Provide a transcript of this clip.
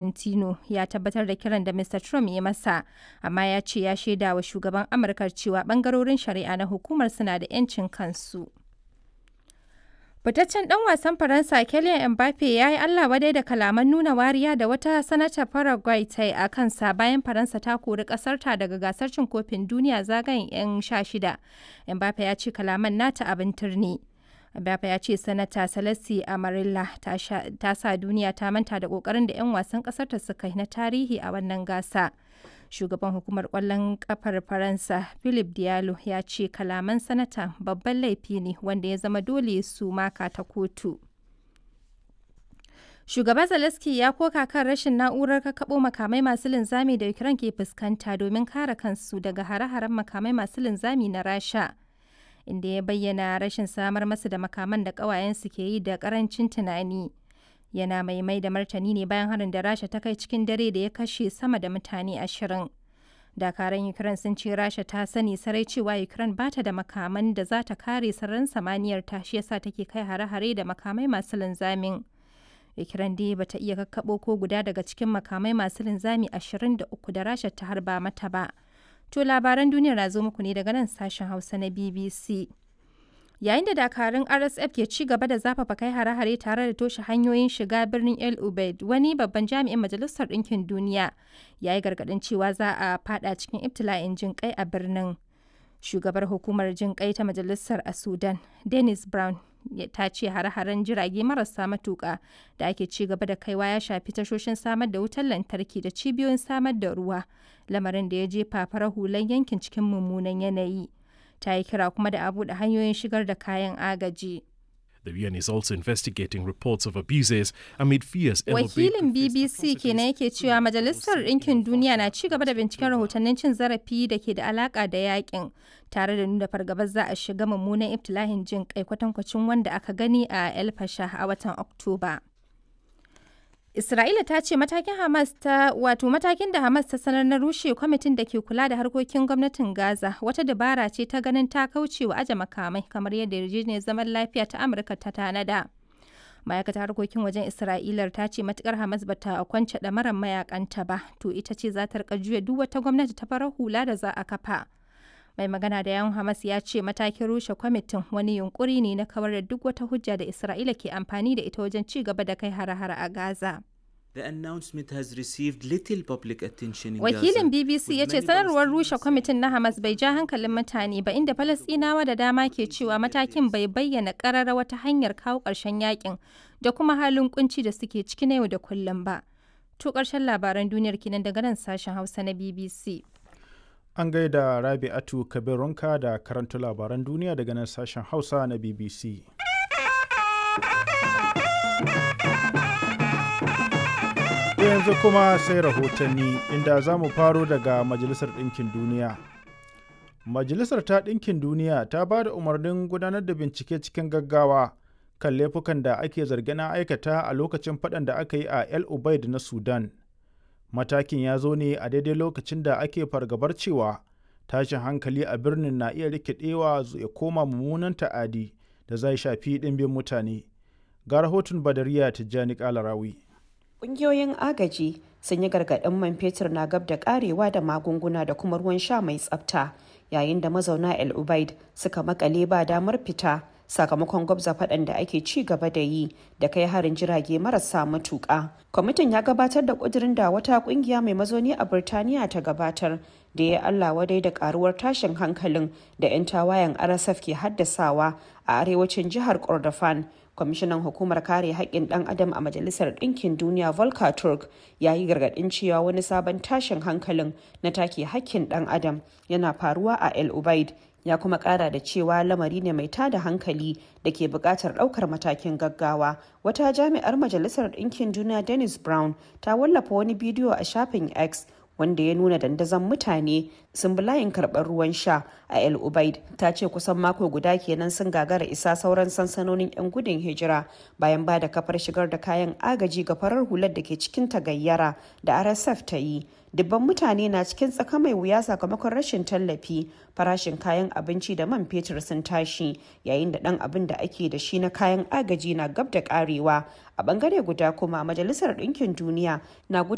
Infantino ya tabbatar da kiran da Mr. Trump ya masa, amma ya ce ya shaida wa shugaban Amurka cewa ɓangarorin shari'a na hukumar suna da 'yancin kansu. Fitaccen ɗan wasan Faransa Kylian Mbappe ya yi Allah wadai da kalaman nuna wariya da wata sanatar Paraguay ta yi a kansa bayan Faransa ta kori ƙasarta daga gasar cin kofin duniya zagayen 'yan 16. Mbappe ya ce kalaman nata abin turni. Mbappe ya ce Sanata Salassi Amarilla ta sa duniya ta manta da ƙoƙarin da 'yan wasan ƙasarta suka yi na tarihi a wannan gasa. Shugaban hukumar ƙwallon ƙafar Faransa, Philippe Diallo, ya ce kalaman sanata babban laifi ne wanda ya zama dole su maka ta kotu. Shugaba Zelensky ya koka kan rashin na'urar kakkaɓo makamai masu linzami da Ukraine ke fuskanta domin kare kansu daga hare-haren makamai masu linzami na Rasha, inda ya bayyana rashin samar masu da makaman da ƙawayensu ke yi da ƙarancin tunani. Yana mai da martani ne bayan harin da Rasha ta kai cikin dare da ya kashe sama da mutane 20. Dakaran Ukraine sun ce Rasha ta sani sarai cewa Ukraine ba ta da makaman da za ta kare sararin samaniyar ta, shi yasa take kai hare-hare da makamai masu linzamin. Ukraine dai bata iya kakkaɓo ko guda daga cikin makamai masu linzami 23 da Rasha ta harba mata ba. To labaran duniyar na zo muku ne daga nan sashen Hausa na BBC. Yayin da dakarun RSF ke ci gaba da zafafa kai hare-hare tare da toshe hanyoyin shiga birnin El Ubaid, wani babban jami'in Majalisar Ɗinkin Duniya ya yi gargaɗin cewa za a fada cikin ibtila'in jin kai a birnin. Shugabar hukumar jin kai ta Majalisar a Sudan, Dennis Brown, ta ce hare-haren jirage marasa matuƙa da ake ci gaba da kaiwa ya shafi tashoshin samar da wutar lantarki da cibiyoyin samar da ruwa, lamarin da ya jefa farar hulan yankin cikin mummunan yanayi. Ta yi kira kuma da a buɗe hanyoyin shigar da kayan agaji. The UN is also investigating reports of abuses amid fears. Wakilin BBC kenan yake cewa Majalisar Ɗinkin Duniya na ci gaba da binciken rahotannin cin zarafi da ke da alaƙa da yakin, tare da nuna fargabar za a shiga mummunan ibtila'in jin kai kwatankwacin wanda aka gani a El Fasher a watan Oktoba. Isra'ila ta ce matakin da Hamas ta sanar na rushe kwamitin da ke kula da harkokin gwamnatin Gaza wata dabara ce ta ganin ta kauce wa aje makamai kamar yadda yarjejeniyar zaman lafiya ta Amurka ta tanada. Ma'aikatar harkokin wajen Isra'ilar ta ce matukar Hamas bata kwance ɗamarar mayakanta ba, to ita ce za ta rika juya duk wata gwamnati ta farar hula da za a kafa. Mai magana da yawun Hamas ya ce matakin rushe kwamitin wani yunkuri ne na kawar da duk wata hujja da Isra'ila ke amfani da ita wajen ci gaba da kai hare-hare a Gaza. The announcement has received little public attention in Wakilin Gaza. BBC ya ce sanarwar rushe kwamitin na Hamas bai ja hankalin mutane ba, inda Falasɗinawa da dama ke cewa matakin bai bayyana ƙarara wata hanyar kawo ƙarshen yakin da kuma halin kunci da suke ciki na yau da kullum ba. To ƙarshen labaran duniyar kinan daga nan sashen Hausa na BBC. An gaida Rabi'atu Kabirunka da karanta labaran duniya daga nan sashen Hausa na BBC. Yanzu kuma sai rahotanni inda za mu faro daga Majalisar Ɗinkin Duniya. Majalisar ta Ɗinkin Duniya ta ba da umarnin gudanar da bincike cikin gaggawa kan laifukan da ake zargin aikata a lokacin faɗan da aka yi a El Ubaid na Sudan. Matakin ya zo ne a daidai lokacin da ake fargabar cewa tashin hankali a birnin na iya rikidewa ya koma mummunan ta'adi da zai shafi ɗimbin mutane. Ga rahoton Badariya Tijjani Kalarawi. Ƙungiyoyin agaji sun yi gargaɗin man fetur na gab da ƙarewa da magunguna da kuma ruwan sha mai tsafta, yayin da mazauna El Ubaid suka makale ba damar fita sakamakon gwabza faɗan da ake ci gaba da yi da kai harin jirage marasa matuƙa. Kwamitin ya gabatar da ƙudurin da wata ƙungiya mai mazauni a Birtaniya ta gabatar da ya Allah wadai da ƙaruwar tashin hankalin da 'yan tawayen RSF ke haddasawa a arewacin jihar Kordofan. Kwamishinan hukumar kare haƙƙin ɗan adam a Majalisar Ɗinkin Duniya Volker Turk ya yi gargaɗin cewa wani sabon tashin hankalin na take haƙƙin ɗan adam yana faruwa a El Ubaid. Ya kuma ƙara da cewa lamari ne mai tada hankali da ke buƙatar ɗaukar matakin gaggawa. Wata jami'ar Majalisar Ɗinkin Duniya Dennis Brown ta wallafa wani bidiyo a shafin X wanda ya nuna dandazon mutane sun bi layin karɓar ruwan sha a El Ubaid. Ta ce kusan mako guda kenan sun gagara isa sauran sansanonin 'yan gudun hijira bayan ba da kafar shigar da kayan agaji ga farar hular da ke cikin tagayyara da RSF ta yi. Dubban mutane na cikin tsaka mai wuya sakamakon rashin tallafi, farashin kayan abinci da man fetur sun tashi, yayin da ɗan abin da ake da shi na kayan agaji na gab da ƙarewa. A ɓangare guda kuma Majalisar Ɗinkin Duniya na